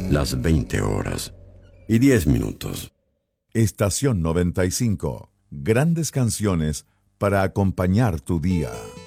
las 20 horas y 10 minutos. Estación 95. Grandes canciones para acompañar tu día.